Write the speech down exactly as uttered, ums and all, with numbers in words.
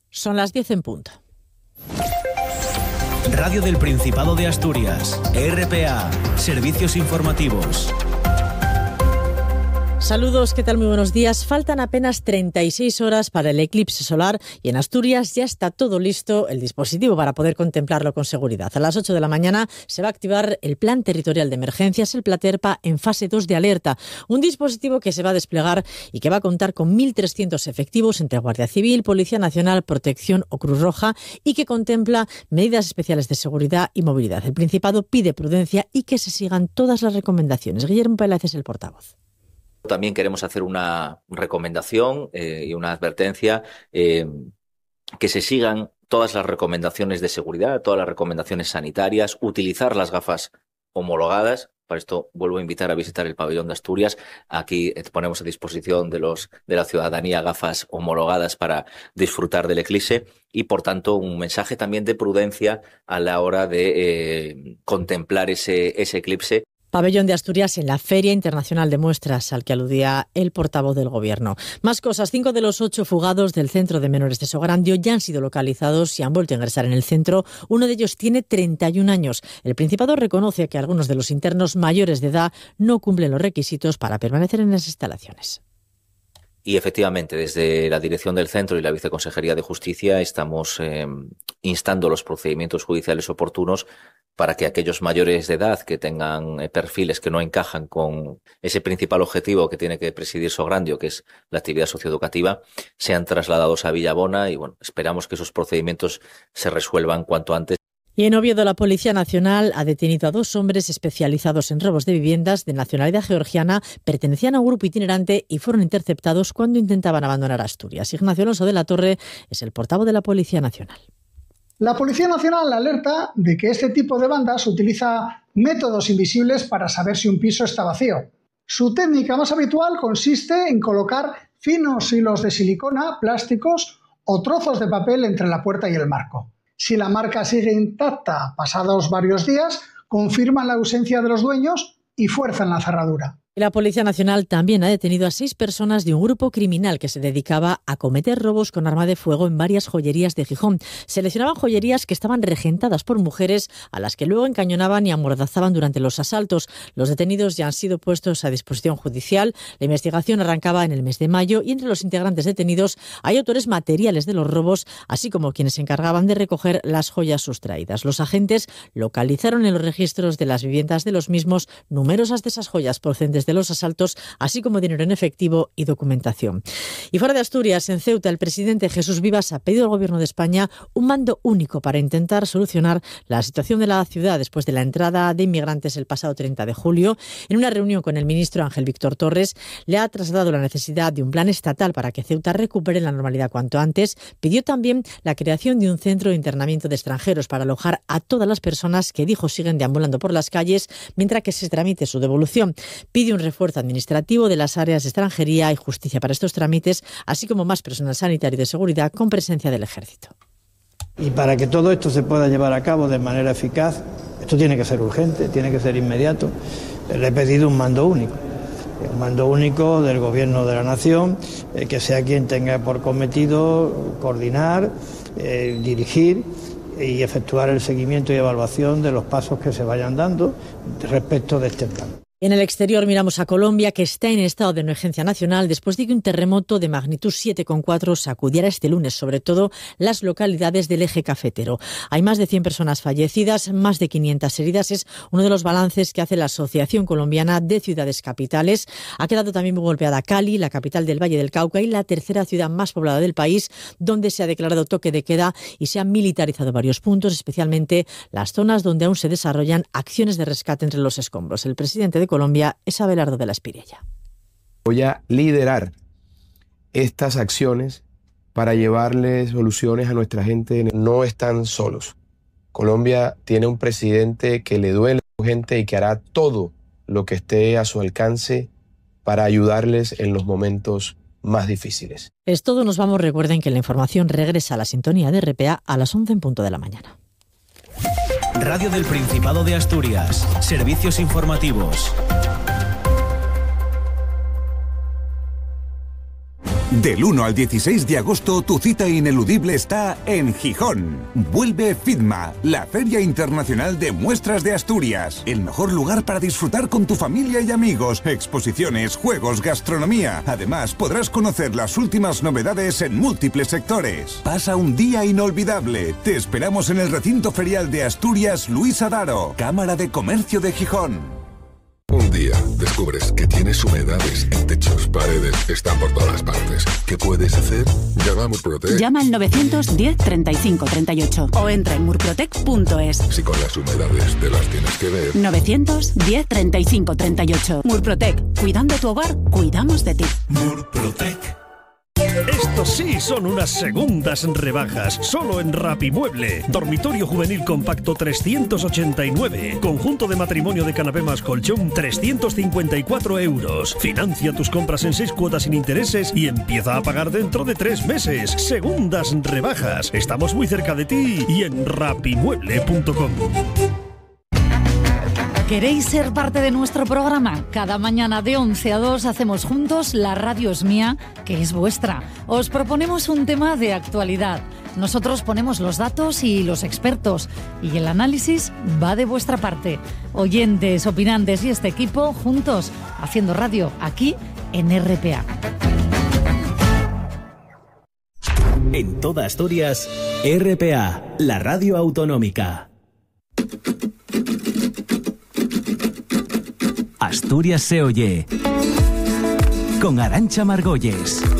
Son las diez en punto. Radio del Principado de Asturias, R P A, Servicios Informativos. Saludos, ¿qué tal? Muy buenos días. Faltan apenas treinta y seis horas para el eclipse solar y en Asturias ya está todo listo el dispositivo para poder contemplarlo con seguridad. A las ocho de la mañana se va a activar el Plan Territorial de Emergencias, el Platerpa, en fase dos de alerta. Un dispositivo que se va a desplegar y que va a contar con mil trescientos efectivos entre Guardia Civil, Policía Nacional, Protección o Cruz Roja y que contempla medidas especiales de seguridad y movilidad. El Principado pide prudencia y que se sigan todas las recomendaciones. Guillermo Peláez es el portavoz. También queremos hacer una recomendación eh, y una advertencia, eh, que se sigan todas las recomendaciones de seguridad, todas las recomendaciones sanitarias, utilizar las gafas homologadas. Para esto vuelvo a invitar a visitar el pabellón de Asturias. Aquí ponemos a disposición de los de la ciudadanía gafas homologadas para disfrutar del eclipse y, por tanto, un mensaje también de prudencia a la hora de eh, contemplar ese, ese eclipse. Pabellón de Asturias en la Feria Internacional de Muestras, al que aludía el portavoz del Gobierno. Más cosas. Cinco de los ocho fugados del centro de menores de Sograndio ya han sido localizados y han vuelto a ingresar en el centro. Uno de ellos tiene treinta y un años. El Principado reconoce que algunos de los internos mayores de edad no cumplen los requisitos para permanecer en las instalaciones. Y efectivamente, desde la dirección del centro y la Viceconsejería de Justicia estamos eh, instando los procedimientos judiciales oportunos para que aquellos mayores de edad que tengan eh, perfiles que no encajan con ese principal objetivo que tiene que presidir Sograndio, que es la actividad socioeducativa, sean trasladados a Villabona y bueno, esperamos que esos procedimientos se resuelvan cuanto antes. Y en Oviedo, la Policía Nacional ha detenido a dos hombres especializados en robos de viviendas de nacionalidad georgiana, pertenecían a un grupo itinerante y fueron interceptados cuando intentaban abandonar Asturias. Ignacio Alonso de la Torre es el portavoz de la Policía Nacional. La Policía Nacional alerta de que este tipo de bandas utiliza métodos invisibles para saber si un piso está vacío. Su técnica más habitual consiste en colocar finos hilos de silicona, plásticos o trozos de papel entre la puerta y el marco. Si la marca sigue intacta pasados varios días, confirman la ausencia de los dueños y fuerzan la cerradura. La Policía Nacional también ha detenido a seis personas de un grupo criminal que se dedicaba a cometer robos con arma de fuego en varias joyerías de Gijón. Seleccionaban joyerías que estaban regentadas por mujeres a las que luego encañonaban y amordazaban durante los asaltos. Los detenidos ya han sido puestos a disposición judicial. La investigación arrancaba en el mes de mayo y entre los integrantes detenidos hay autores materiales de los robos, así como quienes se encargaban de recoger las joyas sustraídas. Los agentes localizaron en los registros de las viviendas de los mismos numerosas de esas joyas procedentes de de los asaltos, así como dinero en efectivo y documentación. Y fuera de Asturias, en Ceuta, el presidente Jesús Vivas ha pedido al Gobierno de España un mando único para intentar solucionar la situación de la ciudad después de la entrada de inmigrantes el pasado treinta de julio. En una reunión con el ministro Ángel Víctor Torres, le ha trasladado la necesidad de un plan estatal para que Ceuta recupere la normalidad cuanto antes. Pidió también la creación de un centro de internamiento de extranjeros para alojar a todas las personas que, dijo, siguen deambulando por las calles mientras que se tramite su devolución. Pide un refuerzo administrativo de las áreas de extranjería y justicia para estos trámites, así como más personal sanitario y de seguridad con presencia del Ejército. Y para que todo esto se pueda llevar a cabo de manera eficaz, esto tiene que ser urgente, tiene que ser inmediato. Le he pedido un mando único, un mando único del Gobierno de la Nación, eh, que sea quien tenga por cometido coordinar, eh, dirigir y efectuar el seguimiento y evaluación de los pasos que se vayan dando respecto de este plan. En el exterior miramos a Colombia, que está en estado de emergencia nacional después de que un terremoto de magnitud siete coma cuatro sacudiera este lunes, sobre todo las localidades del eje cafetero. Hay más de cien personas fallecidas, más de quinientas heridas. Es uno de los balances que hace la Asociación Colombiana de Ciudades Capitales. Ha quedado también muy golpeada Cali, la capital del Valle del Cauca y la tercera ciudad más poblada del país, donde se ha declarado toque de queda y se han militarizado varios puntos, especialmente las zonas donde aún se desarrollan acciones de rescate entre los escombros. El presidente de Colombia es Abelardo de la Espirella. Voy a liderar estas acciones para llevarle soluciones a nuestra gente. No están solos. Colombia tiene un presidente que le duele a su gente y que hará todo lo que esté a su alcance para ayudarles en los momentos más difíciles. Es todo, nos vamos. Recuerden que la información regresa a la sintonía de R P A a las once en punto de la mañana. Radio del Principado de Asturias. Servicios informativos. Del uno al dieciséis de agosto, tu cita ineludible está en Gijón. Vuelve FIDMA, la Feria Internacional de Muestras de Asturias. El mejor lugar para disfrutar con tu familia y amigos. Exposiciones, juegos, gastronomía. Además, podrás conocer las últimas novedades en múltiples sectores. Pasa un día inolvidable. Te esperamos en el recinto ferial de Asturias Luis Adaro, Cámara de Comercio de Gijón. Un día descubres que tienes humedades en techos, paredes, están por todas partes. ¿Qué puedes hacer? Llama a Murprotec. Llama al novecientos diez treinta y cinco treinta y ocho o entra en murprotec punto es. Si con las humedades te las tienes que ver. novecientos diez treinta y cinco treinta y ocho. Murprotec. Cuidando tu hogar, cuidamos de ti. Murprotec. Estos sí son unas segundas rebajas, solo en Rapimueble. Dormitorio juvenil compacto trescientos ochenta y nueve. Conjunto de matrimonio de canapé más colchón trescientos cincuenta y cuatro euros. Financia tus compras en seis cuotas sin intereses y empieza a pagar dentro de tres meses. Segundas rebajas. Estamos muy cerca de ti y en rapimueble punto com. ¿Queréis ser parte de nuestro programa? Cada mañana de once a dos hacemos juntos La Radio es mía, que es vuestra. Os proponemos un tema de actualidad. Nosotros ponemos los datos y los expertos. Y el análisis va de vuestra parte. Oyentes, opinantes y este equipo juntos, haciendo radio aquí en R P A. En toda Asturias, R P A, la radio autonómica. Asturias se oye con Arantxa Margolles.